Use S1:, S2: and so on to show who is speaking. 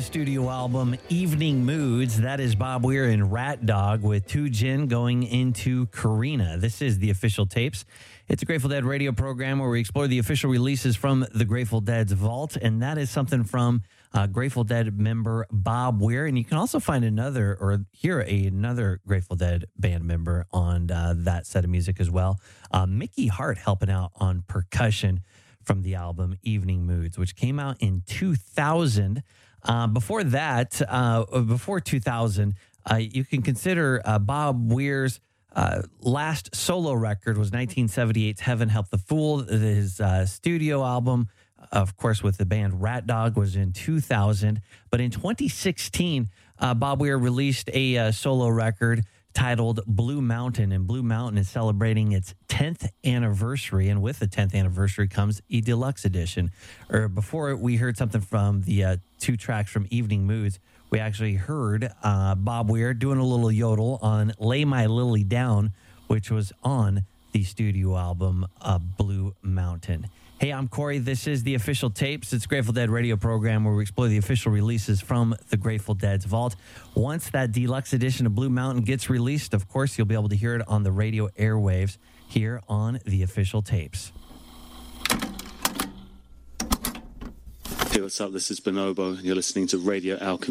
S1: studio album Evening Moods. That is Bob Weir and Rat Dog with Tu Jin going into Karina. This is the Official Tapes. It's a Grateful Dead radio program where we explore the official releases from the Grateful Dead's vault, and that is something from Grateful Dead member Bob Weir. And you can also find another or hear another Grateful Dead band member on that set of music as well. Mickey Hart helping out on percussion from the album Evening Moods, which came out in 2000. Before that, before 2000, you can consider Bob Weir's last solo record was 1978's Heaven Help the Fool. His studio album, of course, with the band Rat Dog, was in 2000. But in 2016, Bob Weir released a solo record titled Blue Mountain, and Blue Mountain is celebrating its 10th anniversary, and with the 10th anniversary comes a deluxe edition. Before we heard something from the two tracks from Evening Moods, we actually heard Bob Weir doing a little yodel on Lay My Lily Down, which was on the studio album Blue Mountain. Hey, I'm Corey. This is the Official Tapes. It's a Grateful Dead radio program where we explore the official releases from the Grateful Dead's vault. Once that deluxe edition of Blue Mountain gets released, of course, you'll be able to hear it on the radio airwaves here on the Official Tapes.
S2: Hey, what's up? This is Bonobo. You're listening to Radio Alchemy.